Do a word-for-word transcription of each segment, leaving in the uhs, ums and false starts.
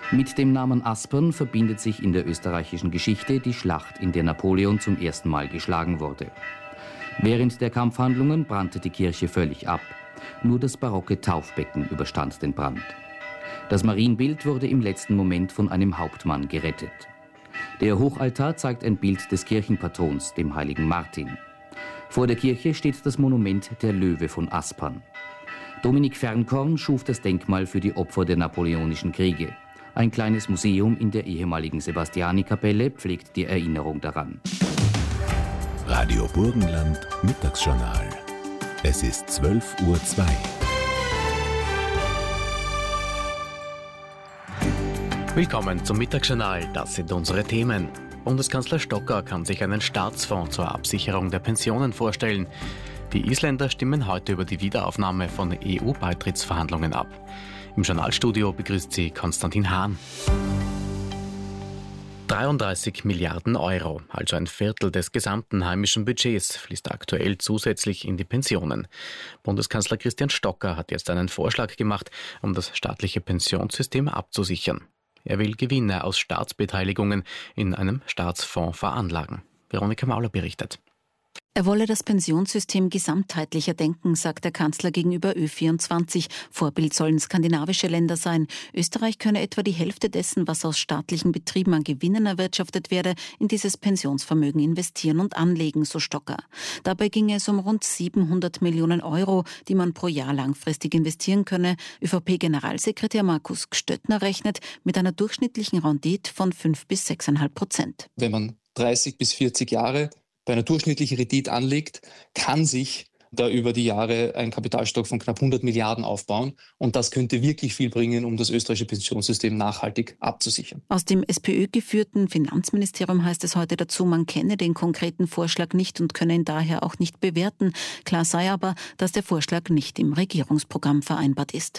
Mit dem Namen Aspern verbindet sich in der österreichischen Geschichte die Schlacht, in der Napoleon zum ersten Mal geschlagen wurde. Während der Kampfhandlungen brannte die Kirche völlig ab. Nur das barocke Taufbecken überstand den Brand. Das Marienbild wurde im letzten Moment von einem Hauptmann gerettet. Der Hochaltar zeigt ein Bild des Kirchenpatrons, dem heiligen Martin. Vor der Kirche steht das Monument der Löwe von Aspern. Dominik Fernkorn schuf das Denkmal für die Opfer der napoleonischen Kriege. Ein kleines Museum in der ehemaligen Sebastiani-Kapelle pflegt die Erinnerung daran. Radio Burgenland Mittagsjournal. Es ist zwölf Uhr zwei. Willkommen zum Mittagsjournal. Das sind unsere Themen. Bundeskanzler Stocker kann sich einen Staatsfonds zur Absicherung der Pensionen vorstellen. Die Isländer stimmen heute über die Wiederaufnahme von E U-Beitrittsverhandlungen ab. Im Journalstudio begrüßt sie Konstantin Hahn. dreiunddreißig Milliarden Euro, also ein Viertel des gesamten heimischen Budgets, fließt aktuell zusätzlich in die Pensionen. Bundeskanzler Christian Stocker hat jetzt einen Vorschlag gemacht, um das staatliche Pensionssystem abzusichern. Er will Gewinne aus Staatsbeteiligungen in einem Staatsfonds veranlagen. Veronika Mauler berichtet. Er wolle das Pensionssystem gesamtheitlicher denken, sagt der Kanzler gegenüber Ö vierundzwanzig. Vorbild sollen skandinavische Länder sein. Österreich könne etwa die Hälfte dessen, was aus staatlichen Betrieben an Gewinnen erwirtschaftet werde, in dieses Pensionsvermögen investieren und anlegen, so Stocker. Dabei ginge es um rund siebenhundert Millionen Euro, die man pro Jahr langfristig investieren könne. ÖVP-Generalsekretär Markus Gstöttner rechnet mit einer durchschnittlichen Rendite von fünf bis sechs Komma fünf Prozent. Wenn man dreißig bis vierzig Jahre bei einer durchschnittlichen Rendite anlegt, kann sich da über die Jahre ein Kapitalstock von knapp hundert Milliarden aufbauen. Und das könnte wirklich viel bringen, um das österreichische Pensionssystem nachhaltig abzusichern. Aus dem SPÖ-geführten Finanzministerium heißt es heute dazu, man kenne den konkreten Vorschlag nicht und könne ihn daher auch nicht bewerten. Klar sei aber, dass der Vorschlag nicht im Regierungsprogramm vereinbart ist.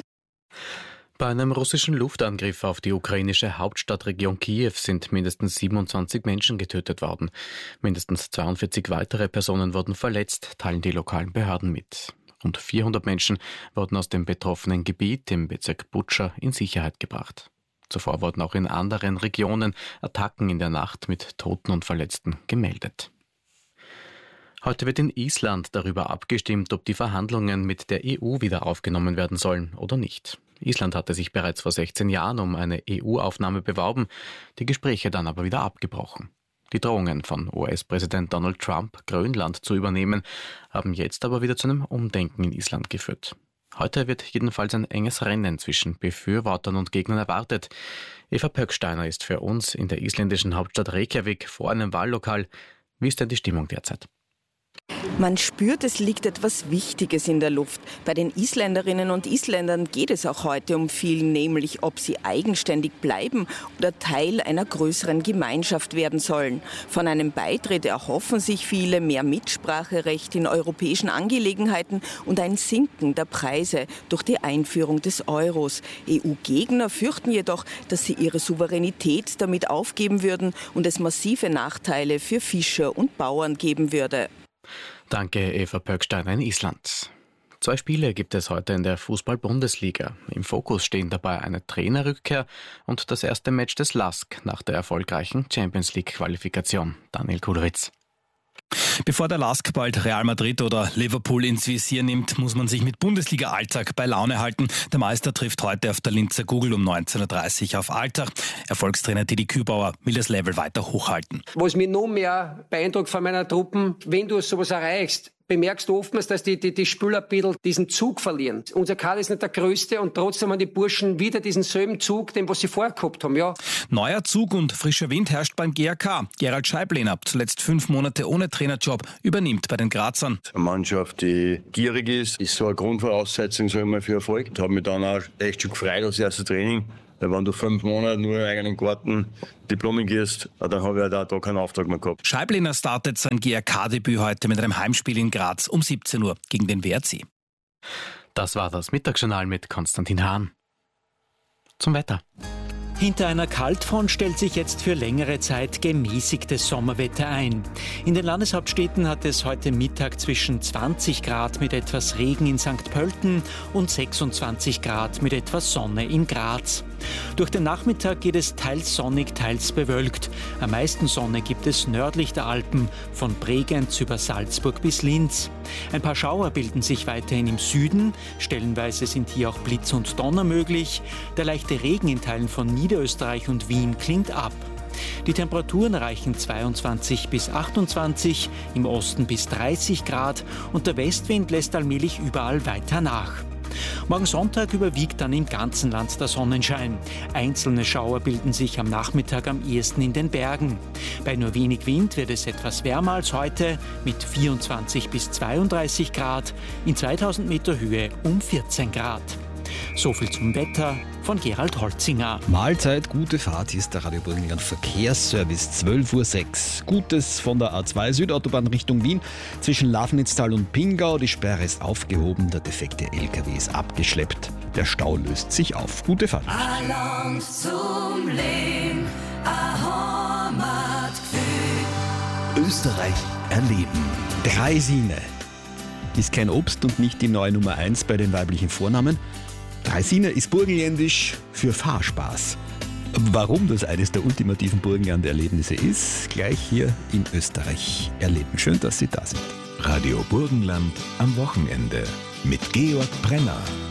Bei einem russischen Luftangriff auf die ukrainische Hauptstadtregion Kiew sind mindestens siebenundzwanzig Menschen getötet worden. Mindestens zweiundvierzig weitere Personen wurden verletzt, teilen die lokalen Behörden mit. Rund vierhundert Menschen wurden aus dem betroffenen Gebiet im Bezirk Butscha in Sicherheit gebracht. Zuvor wurden auch in anderen Regionen Attacken in der Nacht mit Toten und Verletzten gemeldet. Heute wird in Island darüber abgestimmt, ob die Verhandlungen mit der E U wieder aufgenommen werden sollen oder nicht. Island hatte sich bereits vor sechzehn Jahren um eine E U-Aufnahme beworben, die Gespräche dann aber wieder abgebrochen. Die Drohungen von U S-Präsident Donald Trump, Grönland zu übernehmen, haben jetzt aber wieder zu einem Umdenken in Island geführt. Heute wird jedenfalls ein enges Rennen zwischen Befürwortern und Gegnern erwartet. Eva Pöcksteiner ist für uns in der isländischen Hauptstadt Reykjavik vor einem Wahllokal. Wie ist denn die Stimmung derzeit? Man spürt, es liegt etwas Wichtiges in der Luft. Bei den Isländerinnen und Isländern geht es auch heute um viel, nämlich ob sie eigenständig bleiben oder Teil einer größeren Gemeinschaft werden sollen. Von einem Beitritt erhoffen sich viele mehr Mitspracherecht in europäischen Angelegenheiten und ein Sinken der Preise durch die Einführung des Euros. E U-Gegner fürchten jedoch, dass sie ihre Souveränität damit aufgeben würden und es massive Nachteile für Fischer und Bauern geben würde. Danke, Eva Pöcksteiner in Island. Zwei Spiele gibt es heute in der Fußball-Bundesliga. Im Fokus stehen dabei eine Trainerrückkehr und das erste Match des L A S K nach der erfolgreichen Champions-League-Qualifikation. Daniel Kulowitz. Bevor der L A S K bald Real Madrid oder Liverpool ins Visier nimmt, muss man sich mit Bundesliga-Alltag bei Laune halten. Der Meister trifft heute auf der Linzer Kugel um neunzehn Uhr dreißig auf Altach. Erfolgstrainer Didi Kübauer will das Level weiter hochhalten. Was mich noch mehr beeindruckt von meiner Truppen, wenn du sowas erreichst, bemerkst du oftmals, dass die, die, die Spieler ein bisschen diesen Zug verlieren. Unser Kader ist nicht der größte und trotzdem haben die Burschen wieder diesen selben Zug, den was sie vorher gehabt haben. Ja. Neuer Zug und frischer Wind herrscht beim G R K. Gerald Scheiblehner, zuletzt fünf Monate ohne Trainerjob, übernimmt bei den Grazern. Eine Mannschaft, die gierig ist, ist so eine Grundvoraussetzung sag ich mal, für Erfolg. Ich habe mich dann auch echt schon gefreut als erstes Training. Weil wenn du fünf Monate nur im eigenen Garten Diplomen gehst, dann habe ich halt da keinen Auftrag mehr gehabt. Scheiblehner startet sein G R K-Debüt heute mit einem Heimspiel in Graz um siebzehn Uhr gegen den W R C. Das war das Mittagsjournal mit Konstantin Hahn. Zum Wetter. Hinter einer Kaltfront stellt sich jetzt für längere Zeit gemäßigtes Sommerwetter ein. In den Landeshauptstädten hat es heute Mittag zwischen zwanzig Grad mit etwas Regen in Sankt Pölten und sechsundzwanzig Grad mit etwas Sonne in Graz. Durch den Nachmittag geht es teils sonnig, teils bewölkt. Am meisten Sonne gibt es nördlich der Alpen, von Bregenz über Salzburg bis Linz. Ein paar Schauer bilden sich weiterhin im Süden. Stellenweise sind hier auch Blitz und Donner möglich. Der leichte Regen in Teilen von Niederösterreich und Wien klingt ab. Die Temperaturen reichen zweiundzwanzig bis achtundzwanzig, im Osten bis dreißig Grad und der Westwind lässt allmählich überall weiter nach. Morgen Sonntag überwiegt dann im ganzen Land der Sonnenschein. Einzelne Schauer bilden sich am Nachmittag am ehesten in den Bergen. Bei nur wenig Wind wird es etwas wärmer als heute mit vierundzwanzig bis zweiunddreißig Grad, in zweitausend Meter Höhe um vierzehn Grad. So viel zum Wetter von Gerald Holzinger. Mahlzeit, gute Fahrt, hier ist der Radio Burgenland Verkehrsservice, zwölf Uhr sechs. Gutes von der A zwei Südautobahn Richtung Wien. Zwischen Lafnitztal und Pingau, die Sperre ist aufgehoben, der defekte L K W ist abgeschleppt. Der Stau löst sich auf. Gute Fahrt. Along zum Leben, a Heimatgefühl. Österreich erleben. Draisine ist kein Obst und nicht die neue Nummer eins bei den weiblichen Vornamen. Draisine ist burgenländisch für Fahrspaß. Warum das eines der ultimativen Burgenland-Erlebnisse ist, gleich hier in Österreich erleben. Schön, dass Sie da sind. Radio Burgenland am Wochenende mit Georg Brenner.